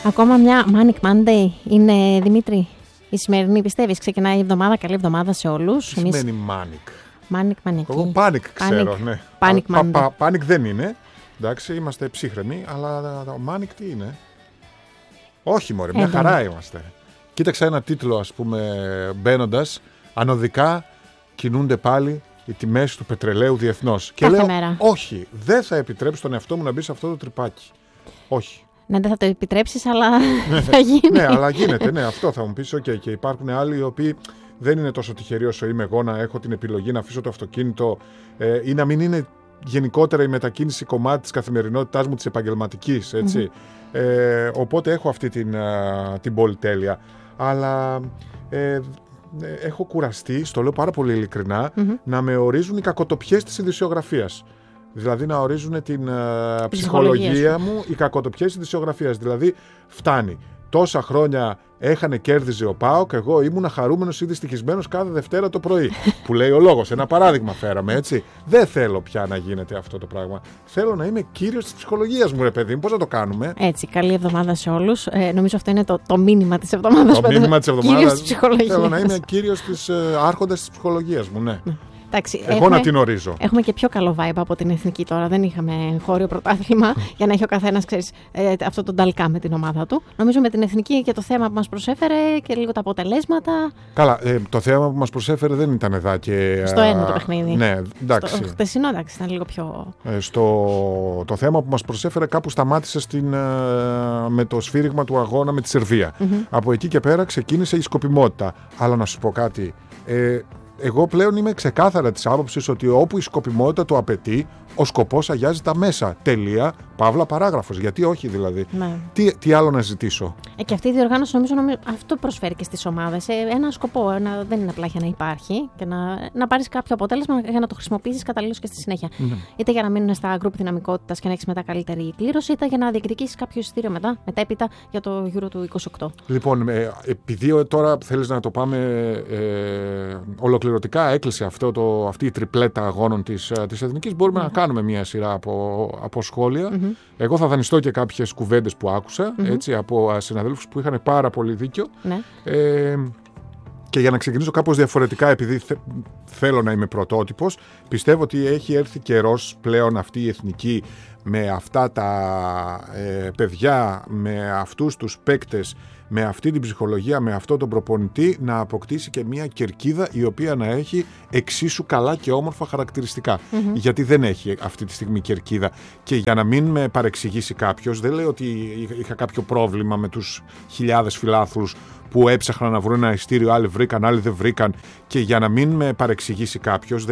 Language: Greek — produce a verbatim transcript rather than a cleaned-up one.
Ακόμα μια Manic Monday είναι, Δημήτρη, η σημερινή, πιστεύεις? Ξεκινάει η εβδομάδα, καλή εβδομάδα σε όλους. Τι Εμείς... σημαίνει Manic? Manic, manic. Εγώ Panic ξέρω, Panic. ναι. Panic πα, Monday. πα, Panic δεν είναι, εντάξει, είμαστε ψύχρεμοι, αλλά Manic τι είναι? Όχι μωρέ, μια χαρά είμαστε. Κοίταξα ένα τίτλο, ας πούμε, μπαίνοντας, ανωδικά κινούνται πάλι οι τιμές του πετρελαίου διεθνώς. Και Κάθε λέω, μέρα. όχι, δεν θα επιτρέψω τον εαυτό μου να μπει σε αυτό το τρυπάκι. Όχι. Ναι, δεν θα το επιτρέψεις, αλλά θα γίνει. Ναι, αλλά γίνεται, ναι, αυτό θα μου πεις, okay, και υπάρχουν άλλοι οι οποίοι δεν είναι τόσο τυχεροί όσο είμαι εγώ να έχω την επιλογή να αφήσω το αυτοκίνητο ε, ή να μην είναι γενικότερα η μετακίνηση κομμάτι της καθημερινότητάς μου, της επαγγελματικής, έτσι. Mm-hmm. Ε, οπότε έχω αυτή την, α, την πολυτέλεια. Αλλά ε, έχω κουραστεί, στο λέω πάρα πολύ ειλικρινά, mm-hmm. να με ορίζουν οι κακοτοπιές της ειδησιογραφίας. Δηλαδή να ορίζουν την uh, ψυχολογία μου οι κακοτοπιές της ειδησιογραφίας. Δηλαδή φτάνει. Τόσα χρόνια έχανε κέρδιζε ο ΠΑΟΚ, εγώ ήμουν χαρούμενος ή δυστυχισμένος κάθε Δευτέρα το πρωί. Που λέει ο λόγος. Ένα παράδειγμα φέραμε, έτσι. Δεν θέλω πια να γίνεται αυτό το πράγμα. Θέλω να είμαι κύριος της ψυχολογίας μου, ρε παιδί μου. Πώς να το κάνουμε? Έτσι, καλή εβδομάδα σε όλους. Ε, νομίζω αυτό είναι το, το μήνυμα της εβδομάδας. Το μήνυμα της εβδομάδας. Κύριος της ψυχολογίας. Θέλω να είμαι κύριος της ε, άρχοντας της ψυχολογίας μου, ναι. Εντάξει, εγώ έχουμε, να την ορίζω. Έχουμε και πιο καλό vibe από την εθνική τώρα. Δεν είχαμε χώριο πρωτάθλημα για να έχει ο καθένας, ξέρεις, ε, αυτό τον ταλκά με την ομάδα του. Νομίζω με την εθνική και το θέμα που μας προσέφερε και λίγο τα αποτελέσματα. Καλά, ε, το θέμα που μας προσέφερε δεν ήταν εδώ και. Στο ένα το παιχνίδι. Ναι, εντάξει. Στο χτεσινό, εντάξει, ήταν λίγο πιο. Ε, στο, το θέμα που μας προσέφερε κάπου σταμάτησε στην, ε, με το σφύριγμα του αγώνα με τη Σερβία. Mm-hmm. Από εκεί και πέρα ξεκίνησε η σκοπιμότητα. Αλλά να σου πω κάτι. Ε, Εγώ πλέον είμαι ξεκάθαρα της άποψης ότι όπου η σκοπιμότητα το απαιτεί, ο σκοπός αγιάζει τα μέσα. Τελεία, παύλα, παράγραφος. Γιατί όχι δηλαδή. Ναι. Τι, τι άλλο να ζητήσω. Ε, και αυτή η διοργάνωση νομίζω, νομίζω αυτό προσφέρει και στις ομάδες. Ε, ένα σκοπό. Ένα, δεν είναι απλά για να υπάρχει και να, να πάρεις κάποιο αποτέλεσμα για να το χρησιμοποιήσεις καταλήλως και στη συνέχεια. Mm-hmm. Είτε για να μείνουν στα γκρουπ δυναμικότητας και να έχεις μετά καλύτερη κλήρωση, είτε για να διεκδικήσεις κάποιο εισιτήριο μετά, μετέπειτα για το Euro του είκοσι οκτώ. Λοιπόν, ε, επειδή τώρα θέλεις να το πάμε ε, ολοκληρωτικά, έκλεισε αυτό το, αυτή η τριπλέτα αγώνων της, της Εθνικής, μπορούμε mm-hmm. να κάνουμε μια σειρά από, από σχόλια. Mm-hmm. Εγώ θα δανειστώ και κάποιες κουβέντες που άκουσα mm-hmm. έτσι, από συναδέλφους που είχαν πάρα πολύ δίκιο. Mm-hmm. Ε, και για να ξεκινήσω κάπως διαφορετικά, επειδή θε, θέλω να είμαι πρωτότυπος, πιστεύω ότι έχει έρθει καιρός πλέον αυτή η Εθνική με αυτά τα ε, παιδιά, με αυτούς τους παίκτες, με αυτή την ψυχολογία, με αυτόν τον προπονητή, να αποκτήσει και μια κερκίδα η οποία να έχει εξίσου καλά και όμορφα χαρακτηριστικά. Mm-hmm. Γιατί δεν έχει αυτή τη στιγμή κερκίδα. Και για να μην με παρεξηγήσει κάποιος, δεν λέω ότι είχα κάποιο πρόβλημα με τους χιλιάδες φιλάθλους που έψαχναν να βρουν ένα ειστήριο, άλλοι βρήκαν, άλλοι δεν βρήκαν. Και για να μην με παρεξηγήσει κάποιος,